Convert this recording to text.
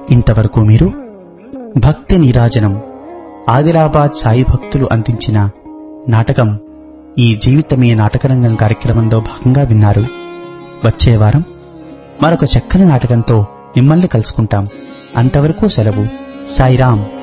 ఇంతవరకు మీరు భక్తి నీరాజనం ఆదిలాబాద్ సాయి భక్తులు అందించిన నాటకం ఈ జీవితమే నాటకరంగం కార్యక్రమంలో భాగంగా విన్నారు. వచ్చే వారం మరొక చక్కని నాటకంతో మిమ్మల్ని కలుసుకుంటాం. అంతవరకు సెలవు. సాయిరాం.